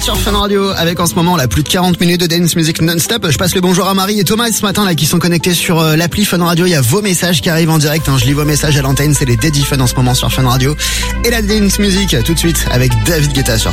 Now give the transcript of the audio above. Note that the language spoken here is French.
sur Fun Radio avec en ce moment là plus de 40 minutes de dance music non-stop. Je passe le bonjour à Marie et Thomas ce matin là qui sont connectés sur l'appli Fun Radio. Il y a vos messages qui arrivent en direct. Je lis vos messages à l'antenne. C'est les Daddy Fun en ce moment sur Fun Radio. Et la dance music tout de suite avec David Guetta sur